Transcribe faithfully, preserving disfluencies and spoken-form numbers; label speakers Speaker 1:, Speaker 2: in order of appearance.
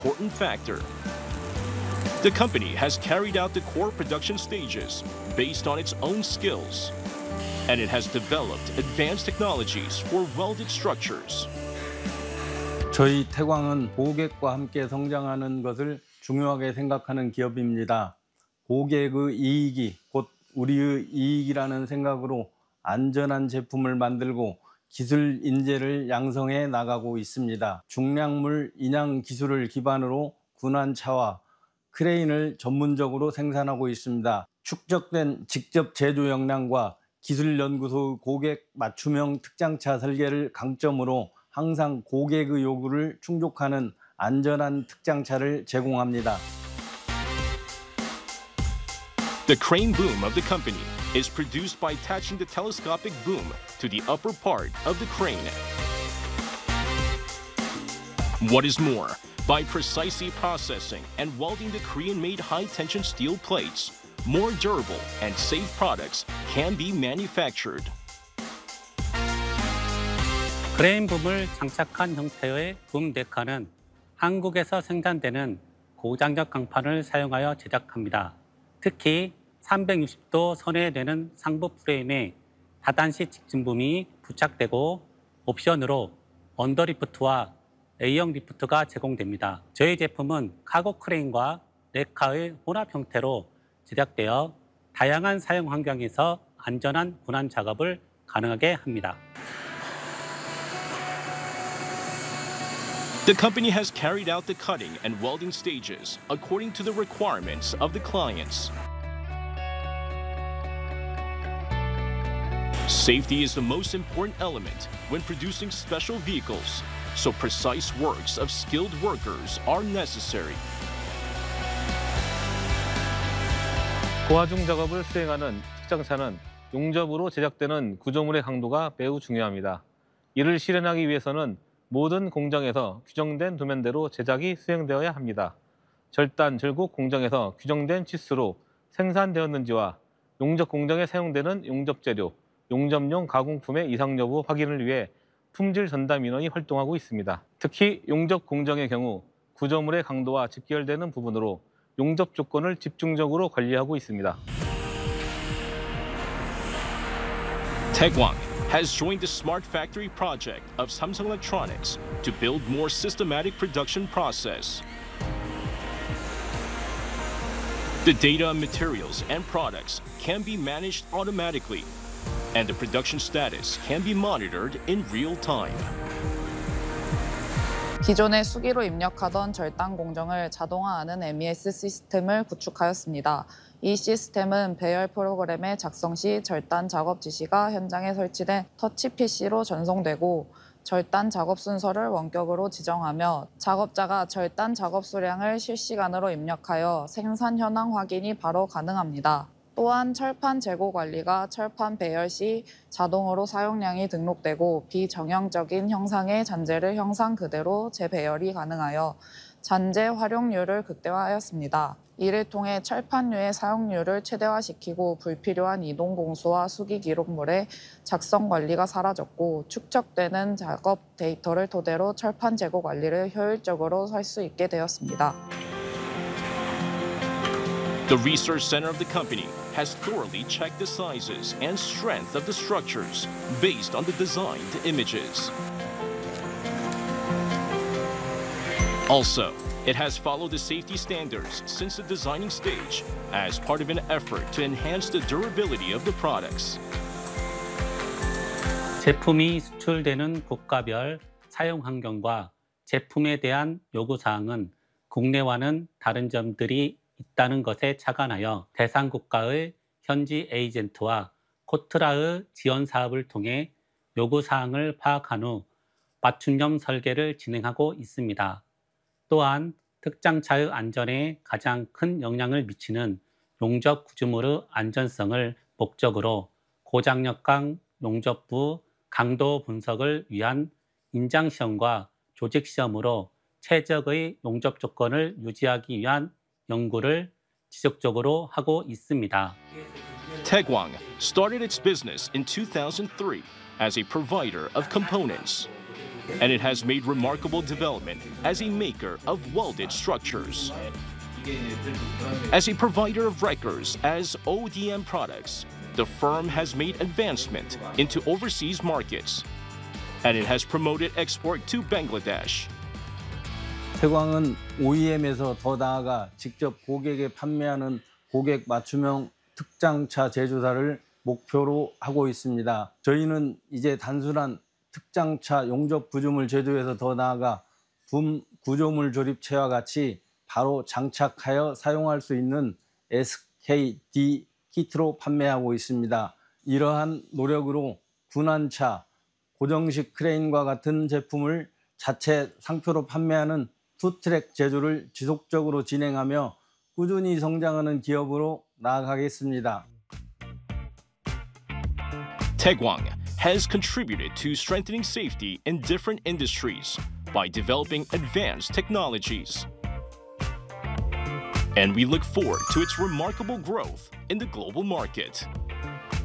Speaker 1: important factor. The company has carried out the core production stages based on its own skills, and it has developed advanced technologies for welded structures.
Speaker 2: 저희 태광은 고객과 함께 성장하는 것을 중요하게 생각하는 기업입니다. 고객의 이익이 곧 우리의 이익이라는 생각으로 안전한 제품을 만들고 기술 인재를 양성해 나가고 있습니다. 중량물 인양 기술을 기반으로 군환차와 크레인을 전문적으로 생산하고 있습니다. 축적된 직접 제조 역량과 기술연구소의 고객 맞춤형 특장차 설계를 강점으로 항상 고객의 요구를 충족하는 안전한 특장차를 제공합니다.
Speaker 1: The crane boom of the company is produced by attaching the telescopic boom to the upper part of the crane. What is more, by precisely processing and welding the Korean-made high-tension steel plates, more durable and safe products can be manufactured.
Speaker 3: 크레인 붐을 장착한 형태의 붐 데카는 한국에서 생산되는 고장력 강판을 사용하여 제작합니다. 특히 삼백육십 도 선에 되는 상부 프레임에 다단시 직진붐이 부착되고 옵션으로 언더리프트와 A형 리프트가 제공됩니다. 저희 제품은 카고 크레인과 레카의 혼합 형태로 제작되어 다양한 사용 환경에서 안전한 군환 작업을 가능하게 합니다.
Speaker 1: The company has carried out the cutting and welding stages according to the requirements of the clients. Safety is the most important element when producing special vehicles, so precise works of skilled workers are necessary.
Speaker 4: 고하중 작업을 수행하는 특장차는 용접으로 제작되는 구조물의 강도가 매우 중요합니다. 이를 실현하기 위해서는 모든 공정에서 규정된 도면대로 제작이 수행되어야 합니다. 절단, 절곡 공정에서 규정된 치수로 생산되었는지와 용접 공정에 사용되는 용접 재료, 용접용 가공품의 이상 여부 확인을 위해 품질 전담 인원이 활동하고 있습니다. 특히 용접 공정의 경우 구조물의 강도와 직결되는 부분으로 용접 조건을 집중적으로 관리하고 있습니다.
Speaker 1: Taegwang has joined the Smart Factory project of Samsung Electronics to build more systematic production process. The data on materials and products can be managed automatically, and the production status can be monitored in real time.
Speaker 5: 기존의 수기로 입력하던 절단 공정을 자동화하는 엠이에스 시스템을 구축하였습니다. 이 시스템은 배열 프로그램의 작성 시 절단 작업 지시가 현장에 설치된 터치 피시로 전송되고 절단 작업 순서를 원격으로 지정하며 작업자가 절단 작업 수량을 실시간으로 입력하여 생산 현황 확인이 바로 가능합니다. 또한 철판 재고 관리가 철판 배열 시 자동으로 사용량이 등록되고 비정형적인 형상의 잔재를 형상 그대로 재배열이 가능하여 잔재 활용률을 극대화하였습니다. 이를 통해 철판류의 사용률을 최대화시키고 불필요한 이동 공수와 수기 기록물의 작성 관리가 사라졌고 축적되는 작업 데이터를 토대로 철판 재고 관리를 효율적으로 할 수 있게 되었습니다.
Speaker 1: The research center of the company has thoroughly checked the sizes and strength of the structures based on the designed images. Also, it has followed the safety standards since the designing stage as part of an effort to enhance the durability of the products.
Speaker 3: 제품이 수출되는 국가별 사용 환경과 제품에 대한 요구사항은 국내와는 다른 점들이 있다는 것에 착안하여 대상 국가의 현지 에이전트와 코트라의 지원 사업을 통해 요구사항을 파악한 후 맞춤형 설계를 진행하고 있습니다. 또한 특장차의 안전에 가장 큰 영향을 미치는 용접 구조물의 안전성을 목적으로 고장력강 용접부 강도 분석을 위한 인장시험과 조직시험으로 최적의 용접 조건을 유지하기 위한 연구를 지속적으로 하고 있습니다.
Speaker 1: Taegwang started its business in two thousand three as a provider of components. and it has made remarkable development as a maker of welded structures. As a provider of wreckers as O D M products, the firm has made advancement into overseas markets, and it has promoted export to Bangladesh.
Speaker 2: 태광은 오이엠에서 더 나아가 직접 고객에 판매하는 고객 맞춤형 특장차 제조사를 목표로 하고 있습니다. 저희는 이제 단순한 특장차 용접 구조물 제조에서 더 나아가 붐 구조물 조립체와 같이 바로 장착하여 사용할 수 있는 에스케이디 키트로 판매하고 있습니다. 이러한 노력으로 군안차, 고정식 크레인과 같은 제품을 자체 상표로 판매하는 투트랙 제조를 지속적으로 진행하며 꾸준히 성장하는 기업으로 나아가겠습니다.
Speaker 1: Taegwang has contributed to strengthening safety in different industries by developing advanced technologies. And we look forward to its remarkable growth in the global market.